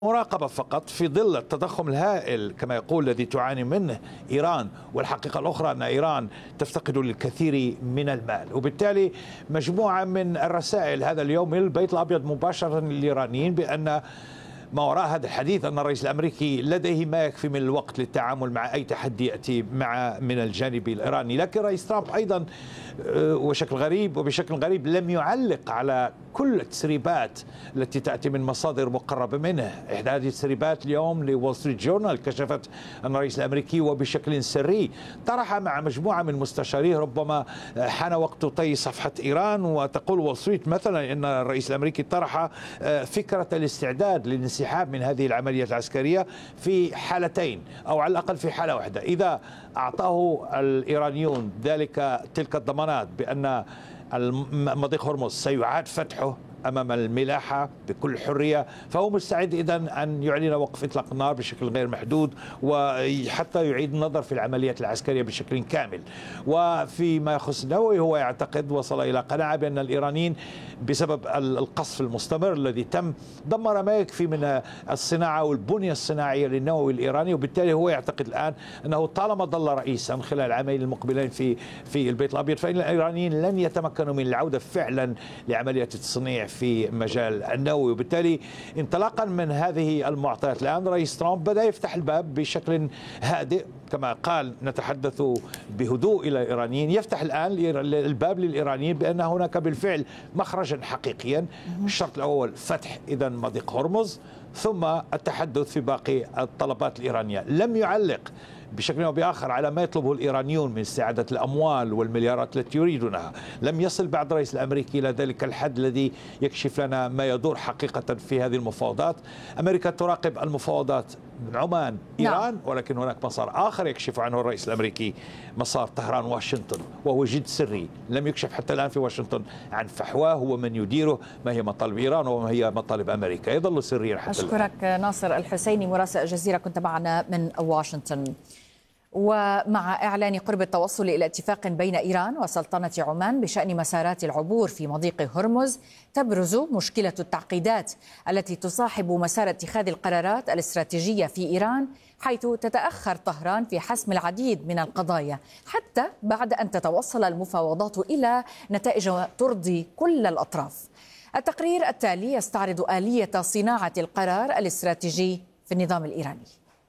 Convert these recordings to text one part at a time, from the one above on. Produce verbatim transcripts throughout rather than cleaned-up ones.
مراقبة فقط في ظل التضخم الهائل كما يقول الذي تعاني منه إيران، والحقيقة الأخرى أن إيران تفتقد للكثير من المال، وبالتالي مجموعة من الرسائل هذا اليوم إلى البيت الأبيض مباشرة للإيرانيين بأن ما وراء هذا الحديث أن الرئيس الأمريكي لديه ما يكفي من الوقت للتعامل مع أي تحدي يأتي مع من الجانب الإيراني. لكن رئيس ترامب أيضا وشكل غريب وبشكل غريب لم يعلق على كل التسريبات التي تأتي من مصادر مقربة منه. إحدى هذه التسريبات اليوم لول ستريت جورنال كشفت أن الرئيس الأمريكي وبشكل سري طرح مع مجموعة من مستشاريه ربما حان وقت طي صفحة إيران، وتقول وول ستريت مثلا أن الرئيس الأمريكي طرح فكرة الاستعداد للانسحاب من هذه العملية العسكرية في حالتين أو على الأقل في حالة واحدة، إذا أعطاه الإيرانيون ذلك تلك الضمانات بأن مضيق هرمز سيعاد فتحه أمام الملاحة بكل حرية، فهو مستعد إذن أن يعلن وقف إطلاق النار بشكل غير محدود وحتى يعيد النظر في العمليات العسكرية بشكل كامل. وفيما يخص النووي هو يعتقد وصل إلى قناعة بأن الإيرانيين بسبب القصف المستمر الذي تم دمر ما يكفي من الصناعة والبنية الصناعية للنووي الإيراني، وبالتالي هو يعتقد الآن أنه طالما ظل رئيسا خلال العامين المقبلين في في البيت الأبيض فإن الإيرانيين لن يتمكنوا من العودة فعلا لعملية التصنيع في مجال النووي. وبالتالي انطلاقا من هذه المعطيات الآن رئيس ترامب بدأ يفتح الباب بشكل هادئ كما قال نتحدث بهدوء إلى الإيرانيين، يفتح الآن الباب للإيرانيين بأن هناك بالفعل مخرجا حقيقيا. الشرط الأول فتح إذن مضيق هرمز ثم التحدث في باقي الطلبات الإيرانية. لم يعلق بشكل أو بآخر على ما يطلبه الإيرانيون من استعادة الأموال والمليارات التي يريدونها. لم يصل بعد الرئيس الأمريكي إلى ذلك الحد الذي يكشف لنا ما يدور حقيقة في هذه المفاوضات. أمريكا تراقب المفاوضات من عمان إيران، ولكن هناك مسار آخر يكشف عنه الرئيس الأمريكي، مسار طهران واشنطن، وهو جد سري. لم يكشف حتى الآن في واشنطن عن فحواه ومن يديره، ما هي مطالب إيران وما هي مطالب أمريكا، يظل سريا حتى أشكرك الآن. ناصر الحسيني مراسل الجزيرة كنت معنا من واشنطن. ومع إعلان قرب التوصل إلى اتفاق بين إيران وسلطنة عمان بشأن مسارات العبور في مضيق هرمز، تبرز مشكلة التعقيدات التي تصاحب مسار اتخاذ القرارات الاستراتيجية في إيران، حيث تتأخر طهران في حسم العديد من القضايا حتى بعد أن تتوصل المفاوضات إلى نتائج ترضي كل الأطراف. التقرير التالي يستعرض آلية صناعة القرار الاستراتيجي في النظام الإيراني.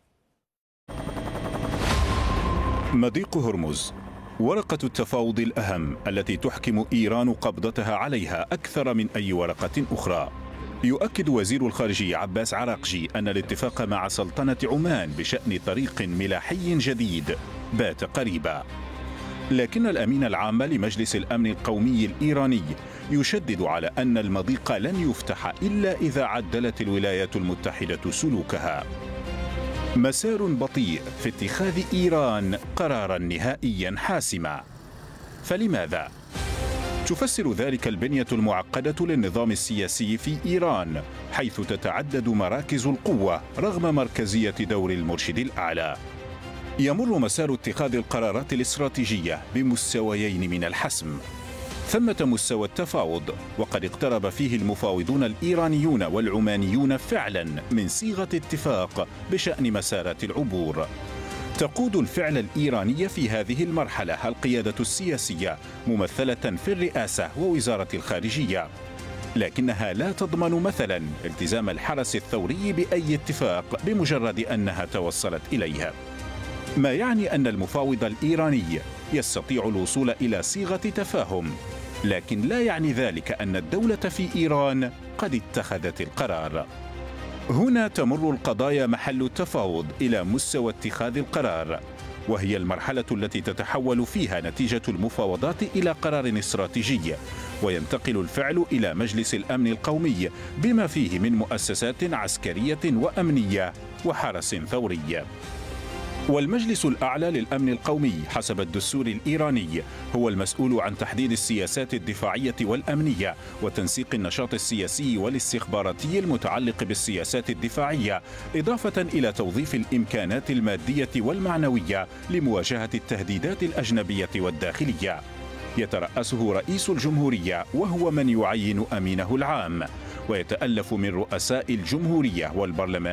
مضيق هرمز ورقة التفاوض الأهم التي تحكم إيران قبضتها عليها أكثر من أي ورقة أخرى. يؤكد وزير الخارجية عباس عراقجي أن الاتفاق مع سلطنة عمان بشأن طريق ملاحي جديد بات قريبا، لكن الأمين العام لمجلس الأمن القومي الإيراني يشدد على أن المضيق لن يفتح إلا إذا عدلت الولايات المتحدة سلوكها. مسار بطيء في اتخاذ إيران قرارا نهائيا حاسما. فلماذا؟ تفسر ذلك البنية المعقدة للنظام السياسي في إيران، حيث تتعدد مراكز القوة رغم مركزية دور المرشد الأعلى. يمر مسار اتخاذ القرارات الاستراتيجية بمستويين من الحسم. ثمة مستوى التفاوض، وقد اقترب فيه المفاوضون الإيرانيون والعمانيون فعلا من صيغة اتفاق بشأن مسارات العبور. تقود الفعل الإيراني في هذه المرحلة القيادة السياسية ممثلة في الرئاسة ووزارة الخارجية، لكنها لا تضمن مثلا التزام الحرس الثوري بأي اتفاق بمجرد أنها توصلت إليه، ما يعني أن المفاوض الإيراني يستطيع الوصول إلى صيغة تفاهم، لكن لا يعني ذلك أن الدولة في إيران قد اتخذت القرار. هنا تمر القضايا محل التفاوض إلى مستوى اتخاذ القرار، وهي المرحلة التي تتحول فيها نتيجة المفاوضات إلى قرار استراتيجي، وينتقل الفعل إلى مجلس الأمن القومي بما فيه من مؤسسات عسكرية وأمنية وحرس ثوري. والمجلس الأعلى للأمن القومي حسب الدستور الإيراني هو المسؤول عن تحديد السياسات الدفاعية والأمنية وتنسيق النشاط السياسي والاستخباراتي المتعلق بالسياسات الدفاعية، إضافة إلى توظيف الإمكانات المادية والمعنوية لمواجهة التهديدات الأجنبية والداخلية. يترأسه رئيس الجمهورية وهو من يعين أمينه العام، ويتألف من رؤساء الجمهورية والبرلمان